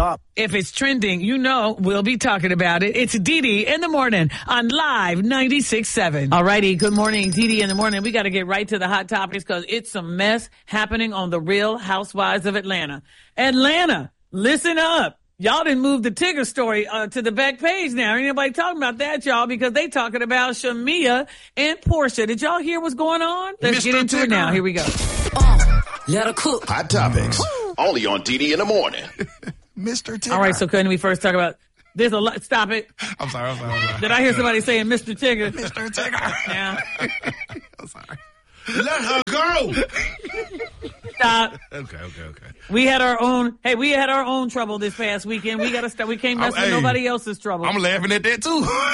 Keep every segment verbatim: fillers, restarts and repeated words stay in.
top. If it's trending, you know we'll be talking about it. It's Dee Dee in the morning on Live ninety-six point seven. All righty. Good morning, Dee Dee in the morning. We got to get right to the hot topics because it's a mess happening on the Real Housewives of Atlanta. Atlanta, listen up. Y'all didn't move the Tigger story uh, to the back page now. Ain't anybody talking about that, y'all, because they talking about Shamia and Portia. Did y'all hear what's going on? Let's Mister get into Tigger. it now. Here we go. Uh, let her cook. Hot topics. Only on D D in the morning. Mister Tigger. All right, so couldn't we first talk about, there's a lot, stop it. I'm sorry, I'm sorry, I'm sorry. Did I hear somebody saying Mister Tigger? Mister Tigger. Yeah. I'm sorry. Let her go. Stop. Okay, okay, okay. We had our own, hey, we had our own trouble this past weekend. We got to start, we can't mess I'm- with hey, nobody else's trouble. I'm laughing at that,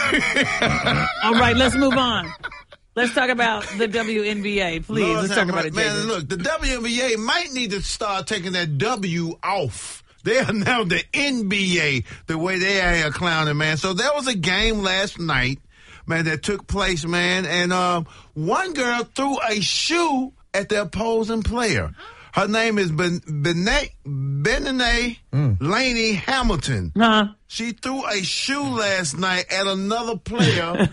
too. All right, let's move on. Let's talk about the W N B A, please. Lord Let's have talk about mercy. it, Man, Jason. look, the W N B A might need to start taking that W off. They are now the N B A, the way they are here clowning, man. So there was a game last night, man, that took place, man, and um, one girl threw a shoe at the opposing player. Her name is Ben Benet Benene mm. Laney Hamilton. Uh-huh. She threw a shoe last night at another player.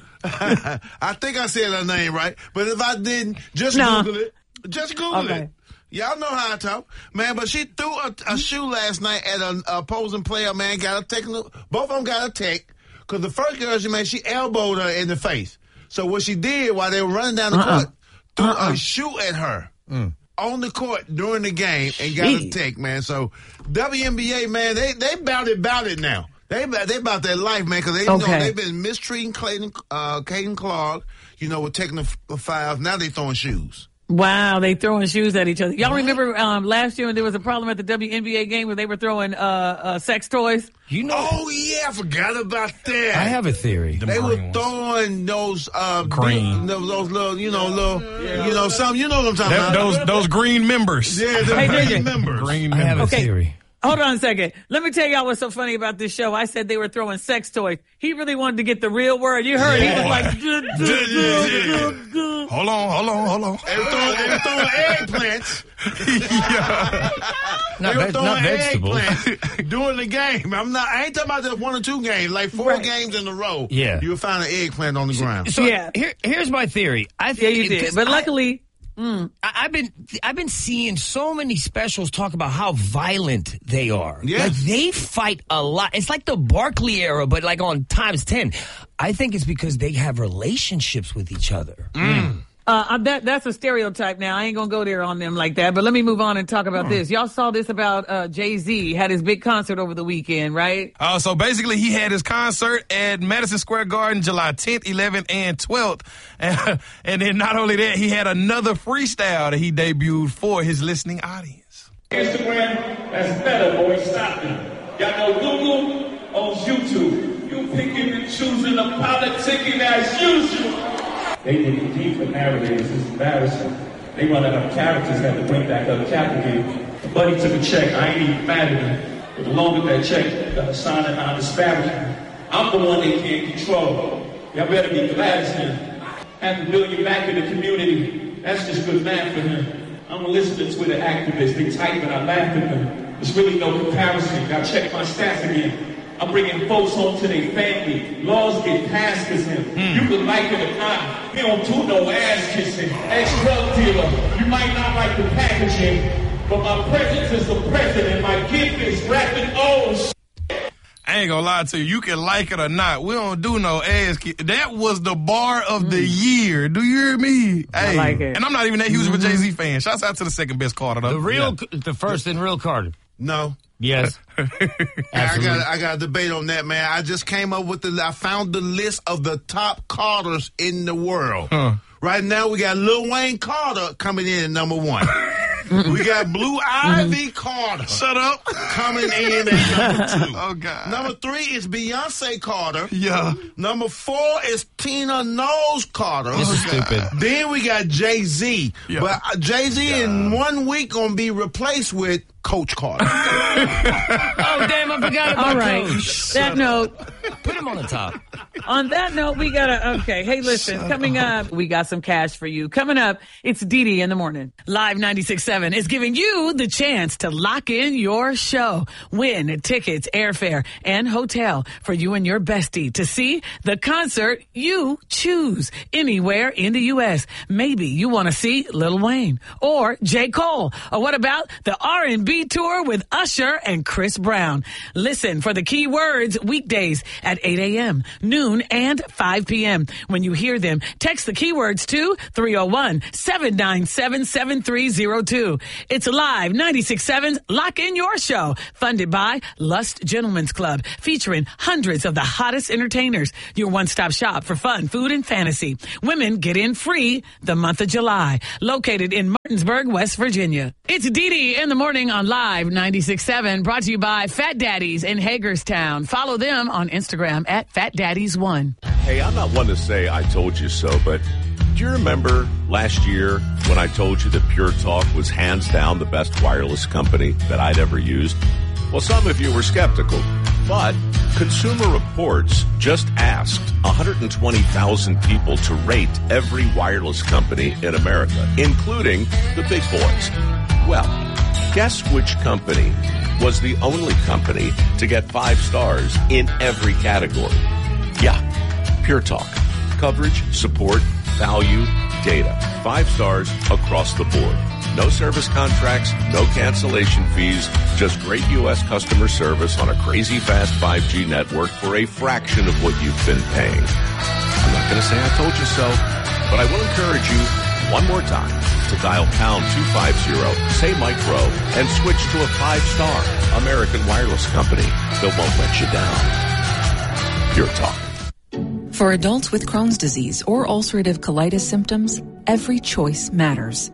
I think I said her name right, but if I didn't, just No. Google it. Just Google Okay. it. Y'all know how I talk, man. But she threw a, a shoe last night at an opposing player. Man, got a technical. Both of them got a tech because the first girl she made, she elbowed her in the face. So what she did while they were running down the Uh-uh. court, threw Uh-uh. a shoe at her. Mm. On the court during the game and got Jeez. a tech, man. So W N B A, man, they they bout it, bout it now. They they about their life, man, because they you Okay. know they've been mistreating Clayton, uh, Caden Clark, you know, with technical fouls. Now they throwing shoes. Wow, they throwing shoes at each other. Y'all remember um, last year when there was a problem at the W N B A game where they were throwing uh, uh, sex toys? You know, Oh yeah, I forgot about that. I have a theory. They were green ones. throwing those uh, Green. big- those, those little, you know, little, you know, some, you know what I'm talking That- about. those those green members. yeah, the Hey, J J. green members. Green I have a members. Okay. theory. Hold on a second. Let me tell y'all what's so funny about this show. I said they were throwing sex toys. He really wanted to get the real word. You heard he was like, duh, duh, duh, duh, duh. Hold on, hold on, hold on. They were throwing, they were throwing eggplants. yeah. Not, They were veg- throwing not vegetables. eggplants during the game. I'm not. I ain't talking about just one or two games. Like four Right. games in a row. Yeah. You'll find an eggplant on the ground. So Yeah. here, here's my theory. I Yeah, think you did. But luckily, I, I've been I've been seeing so many specials talk about how violent they are. Yeah. Like they fight a lot. It's like the Barkley era, but like on times ten. I think it's because they have relationships with each other. Uh, that that's a stereotype now. I ain't gonna go there on them like that. But let me move on and talk about this. Y'all saw this about uh, Jay-Z had his big concert over the weekend, right? Uh, so basically, he had his concert at Madison Square Garden July tenth, eleventh, and twelfth. And, and then not only that, he had another freestyle that he debuted for his listening audience. Instagram, that's better, boy. Stop it. Y'all know Google owns YouTube. You picking and choosing the politicking as usual. They dig deep for narratives. It's embarrassing. They run out of characters, had to bring back up capital. Buddy took a check. I ain't even mad at him. But along with that check, got a sign that I'm disparaging. I'm the one they can't control. Y'all better be glad it's him. Half a million back in the community. That's just good math for him. I'm a listening to Twitter activists. They type and I laugh at them. There's really no comparison. Gotta check my stats again. I'm bringing folks home to their family. Laws get passed as him. You can like it or not. He don't do no ass kissing. Ex-drug dealer. You might not like the packaging, but my presence is the president. My gift is rapping. Oh, shit. I ain't gonna lie to you. You can like it or not. We don't do no ass kick. That was the bar of the year. Do you hear me? I Hey. like it. And I'm not even that huge of a Jay-Z fan. Shouts out to the second best Carter, though. The real, the first and real Carter. No. Yes. I got I got a debate on that, man. I just came up with the I found the list of the top Carters in the world. Huh. Right now we got Lil Wayne Carter coming in at number one. We got Blue Ivy Carter. Shut up. Coming in at number two. Oh, God. Number three is Beyonce Carter. Yeah. Number four is Tina Knowles Carter. This is stupid. Then we got Jay-Z. Yeah. But uh, Jay-Z in one week going to be replaced with Coach Carter. Oh, damn, I forgot about All right. Coach. That note, Put him on the top. On that note, we got to, okay. Hey, listen, Shut coming up. up, we got some cash for you. Coming up, it's Didi in the morning. Live ninety-six point seven is giving you the chance to lock in your show. Win tickets, airfare, and hotel for you and your bestie to see the concert you choose anywhere in the U S. Maybe you want to see Lil Wayne or J. Cole. Or what about the R and B tour with Usher and Chris Brown? Listen for the key words weekdays at eight a.m., noon, and five p.m. When you hear them, text the keywords to three oh one, seven nine seven, seven three oh two. It's Live ninety-six point seven's Lock In Your Show, funded by Lust Gentlemen's Club, featuring hundreds of the hottest entertainers. Your one-stop shop for fun, food, and fantasy. Women get in free the month of July. Located in Martinsburg, West Virginia. It's Didi in the morning on Live ninety-six point seven, brought to you by Fat Daddies in Hagerstown. Follow them on Instagram at Fat Daddies one. Hey, I'm not one to say I told you so, but do you remember last year when I told you that Pure Talk was hands down the best wireless company that I'd ever used? Well, some of you were skeptical, but Consumer Reports just asked one hundred twenty thousand people to rate every wireless company in America, including the big boys. Well, guess which company was the only company to get five stars in every category? Yeah, Pure Talk. Coverage, support, value, data. Five stars across the board. No service contracts, no cancellation fees, just great U S customer service on a crazy fast five G network for a fraction of what you've been paying. I'm not going to say I told you so, but I will encourage you one more time to dial pound two fifty, say micro, and switch to a five-star American wireless company that won't let you down. Pure Talk. For adults with Crohn's disease or ulcerative colitis symptoms, every choice matters.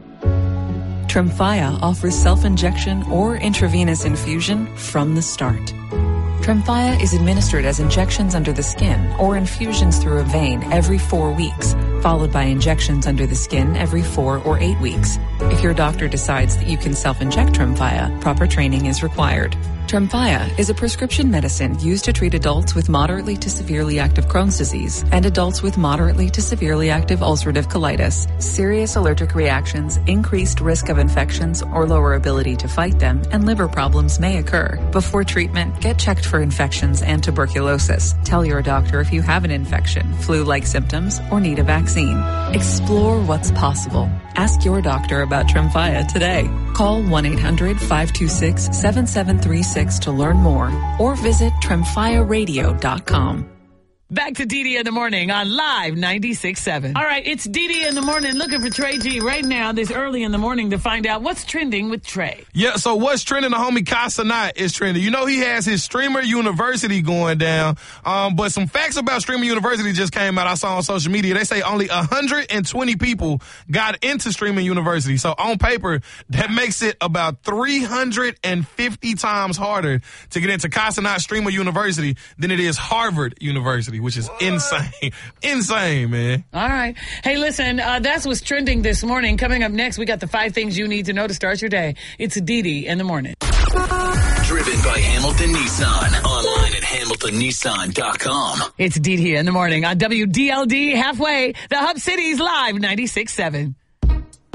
Tremfya offers self-injection or intravenous infusion from the start. Tremfya is administered as injections under the skin or infusions through a vein every four weeks, followed by injections under the skin every four or eight weeks. If your doctor decides that you can self-inject Tremfya, proper training is required. Tremfya is a prescription medicine used to treat adults with moderately to severely active Crohn's disease and adults with moderately to severely active ulcerative colitis. Serious allergic reactions, increased risk of infections or lower ability to fight them, and liver problems may occur. Before treatment, get checked for infections and tuberculosis. Tell your doctor if you have an infection, flu-like symptoms, or need a vaccine. Explore what's possible. Ask your doctor about Tremfya today. Call one eight hundred, five two six, seven seven three six to learn more or visit tremfya radio dot com. Back to Didi in the morning on Live ninety-six point seven. All right, it's Didi in the morning looking for Trey G right now this early in the morning to find out what's trending with Trey. Yeah, so what's trending? The homie Casanat is trending. You know he has his Streamer University going down, um, but some facts about Streamer University just came out I saw on social media. They say only one hundred twenty people got into Streamer University. So on paper, that makes it about three hundred fifty times harder to get into Casanat Streamer University than it is Harvard University, which is insane. Insane, man. All right. Hey, listen, uh, that's what's trending this morning. Coming up next, we got the five things you need to know to start your day. It's Didi in the morning. Driven by Hamilton Nissan. Online at hamilton nissan dot com. It's Didi in the morning on W D L D Halfway, the Hub City's Live ninety-six point seven.